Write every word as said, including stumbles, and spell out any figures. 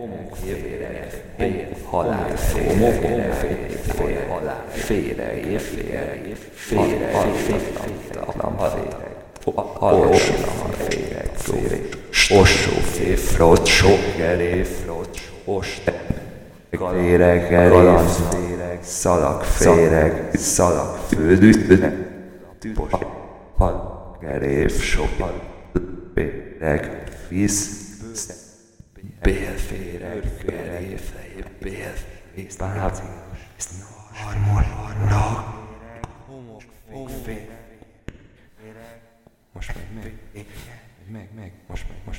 Fél halál, félre, fél halál, félre, félre, félre, halhatatlan féreg, halhatatlan féreg, féreg, ossó fél, frott, sok geré, frott, ost, féreg, galanc féreg, szalag féreg, szalag földütnek, tüpos, hal, gerév, sok, féreg, visz, bélféreg, geréfej, bélfész, báb, harmonnak, homokfér, most meg, meg, meg, meg, most meg, most